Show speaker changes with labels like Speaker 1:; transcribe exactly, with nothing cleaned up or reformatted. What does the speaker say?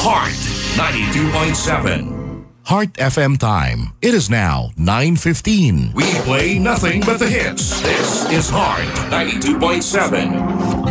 Speaker 1: Heart ninety-two point seven. Heart F M time. It is now nine fifteen. We play nothing but the hits. This is Heart ninety-two point seven.